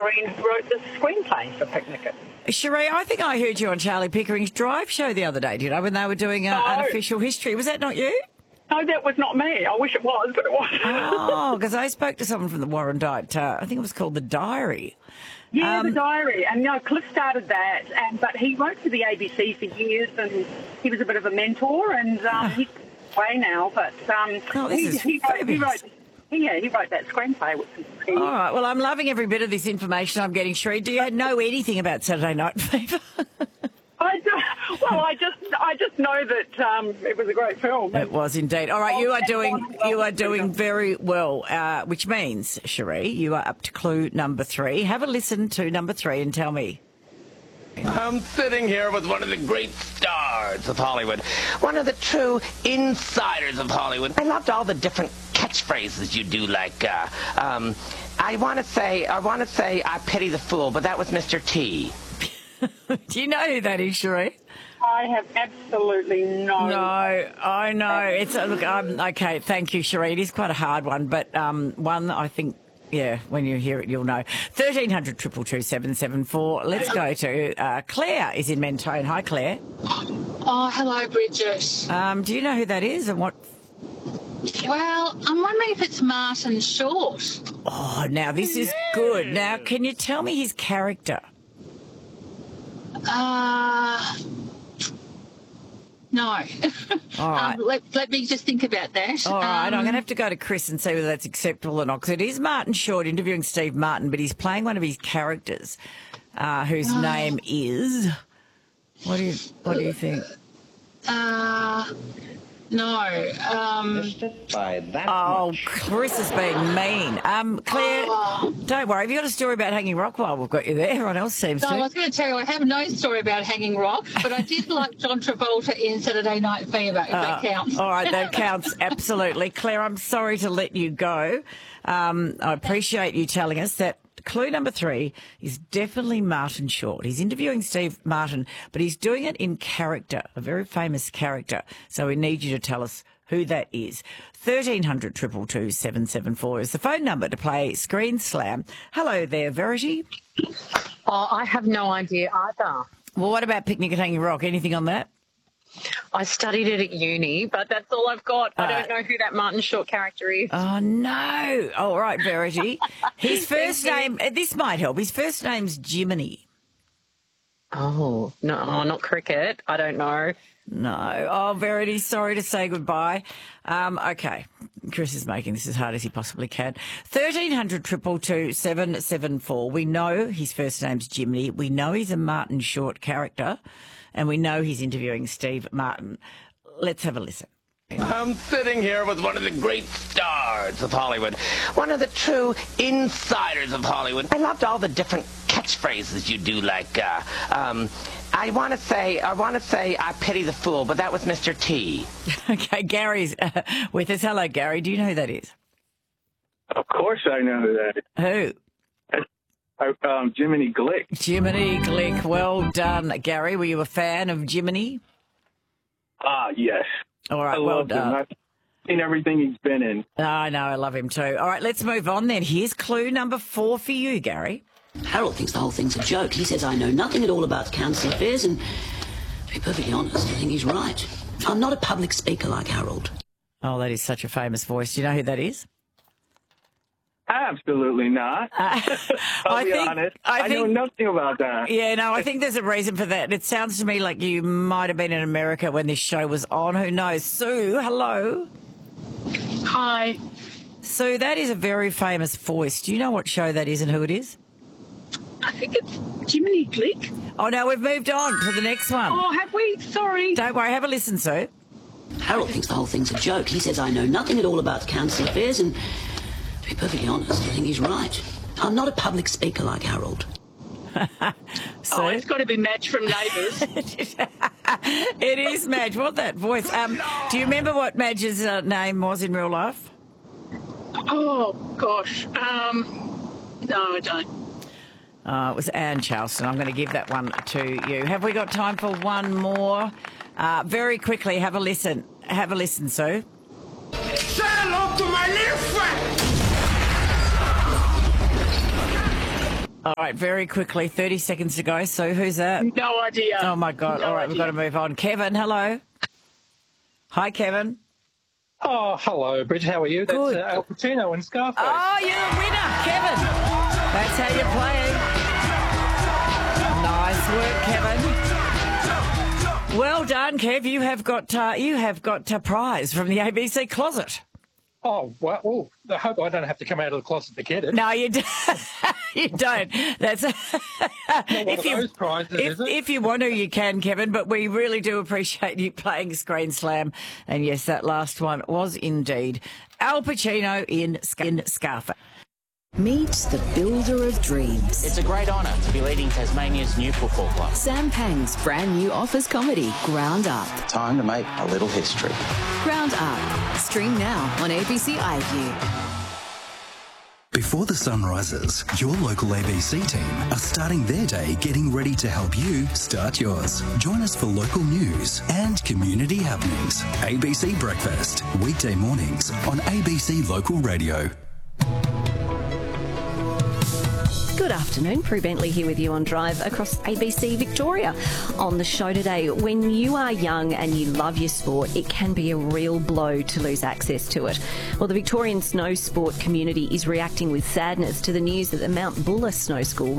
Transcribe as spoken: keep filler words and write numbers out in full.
Green, who wrote the screenplay for Picnic. Cherie, I think I heard you on Charlie Pickering's Drive show the other day, did I, when they were doing a, No. an official history. Was that not you? No, that was not me. I wish it was, but it wasn't. Oh, because I spoke to someone from the Warren Diet, uh, I think it was called The Diary. Yeah, Um, the diary. And no, Cliff started that, and but he wrote for the A B C for years, and he was a bit of a mentor, and um, he's away now. But um, Oh, this he, is he, wrote, he fabulous. wrote, yeah, he wrote that screenplay. Which is All right, well, I'm loving every bit of this information I'm getting, Cherie. Do you know anything about Saturday Night Fever? I do, well, I just, I just know that um, it was a great film. It was indeed. All right, you are doing you are doing very well, uh, which means, Cherie, you are up to clue number three. Have a listen to number three and tell me. I'm sitting here with one of the great stars of Hollywood, one of the true insiders of Hollywood. I loved all the different catchphrases you do, like, uh, um, I want to say, I want to say, I pity the fool, but that was Mister T. Do you know who that is, Cherie? I have absolutely no. No, I know. It's uh, look. Um, okay, thank you, Cherie. It is quite a hard one, but um, one that I think, yeah, when you hear it, you'll know. Thirteen hundred triple two seven seven four. Let's go to uh, Claire. Is in Mentone. Hi, Claire. Oh, hello, Bridget. Um, do you know who that is and what? Well, I'm wondering if it's Martin Short. Oh, now this is good. Now, can you tell me his character? Uh, no. All right. um, let, let me just think about that. All right, I'm Um, going to have to go to Chris and see whether that's acceptable or not, because it is Martin Short interviewing Steve Martin, but he's playing one of his characters, uh, whose name is. What do you What do you think? Uh, no. Um, By that Oh, much. Chris is being mean. Um, Claire, don't worry. Have you got a story about Hanging Rock while we've got you there? Everyone else seems no, I to. was going to tell you, I have no story about Hanging Rock, but I did like John Travolta in Saturday Night Fever, if that counts. All right, that counts, absolutely. Claire, I'm sorry to let you go. Um, I appreciate you telling us that clue number three is definitely Martin Short. He's interviewing Steve Martin, but he's doing it in character, a very famous character. So we need you to tell us who that is. thirteen hundred two two two seven seven four is the phone number to play Screen Slam. Hello there, Verity. Oh, I have no idea either. Well, what about Picnic at Hanging Rock? Anything on that? I studied it at uni, but that's all I've got. I don't know who that Martin Short character is. Oh, no. All right, Verity. His first name, uh, this might help. His first name's Jiminy. Oh, no, oh, not cricket. I don't know. No. Oh, Verity, sorry to say goodbye. Um, okay. Chris is making this as hard as he possibly can. thirteen hundred two two two seven seven four. We know his first name's Jiminy. We know he's a Martin Short character, and we know he's interviewing Steve Martin. Let's have a listen. I'm sitting here with one of the great stars of Hollywood, one of the true insiders of Hollywood. I loved all the different catchphrases you do, like, uh, um, I want to say, I want to say, I pity the fool, but that was Mister T. Okay, Gary's uh, with us. Hello, Gary. Do you know who that is? Of course I know who that is. Who? Uh, um, Jiminy Glick. Jiminy Glick. Well done, Gary. Were you a fan of Jiminy? Ah, yes. All right, I well love him. done. I've seen everything he's been in. I know, I love him too. All right, let's move on then. Here's clue number four for you, Gary. Harold thinks the whole thing's a joke. He says I know nothing at all about council affairs, and to be perfectly honest, I think he's right. I'm not a public speaker like Harold. Oh, that is such a famous voice. Do you know who that is? Absolutely not. Uh, I'll I be think, honest. I, I, think, know nothing about that. Yeah, no, I think there's a reason for that. It sounds to me like you might have been in America when this show was on. Who knows? Sue, hello. Hi. Sue, that is a very famous voice. Do you know what show that is and who it is? I think it's Jiminy Glick. Oh, no, we've moved on to the next one. Oh, have we? Sorry. Don't worry, have a listen, Sue. Harold thinks the whole thing's a joke. He says I know nothing at all about council affairs, and to be perfectly honest, I think he's right. I'm not a public speaker like Harold. So, Oh, it's got to be Madge from Neighbours. it is Madge. What that voice? Um, do you remember what Madge's uh, name was in real life? Oh, gosh. Um, no, I don't. Uh, it was Anne Charleston. I'm going to give that one to you. Have we got time for one more? Uh, very quickly, have a listen. Have a listen, Sue. Say hello to my little friend. All right, very quickly, thirty seconds to go. So who's that? No idea. Oh, my God. No All right, idea. we've got to move on. Kevin, hello. Hi, Kevin. Oh, hello, Bridget. How are you? That's Good. uh, Al Pacino and Scarface. Oh, you're a winner, Kevin. That's how you're playing. Nice work, Kevin. Well done, Kev. You have got uh, you have got a prize from the A B C closet. Oh, well, oh, I hope I don't have to come out of the closet to get it. No, you don't. You don't. That's Not one if of you those prizes, if, is it? if you want to, you can, Kevin. But we really do appreciate you playing Screen Slam. And yes, that last one was indeed Al Pacino in, Sc- in Scarface. Meet the builder of dreams. It's a great honour to be leading Tasmania's new football club. Sam Pang's brand new office comedy, Ground Up. Time to make a little history. Ground Up. Stream now on A B C iView. Before the sun rises, your local A B C team are starting their day getting ready to help you start yours. Join us for local news and community happenings. A B C Breakfast, weekday mornings on A B C Local Radio. Good afternoon, Prue Bentley here with you on Drive across A B C Victoria. On the show today, when you are young and you love your sport, it can be a real blow to lose access to it. Well, the Victorian snow sport community is reacting with sadness to the news that the Mount Buller Snow School